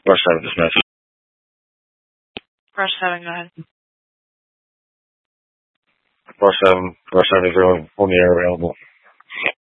Rush 7, dispatch. Rush 7, go ahead. Rush 7 is only air available.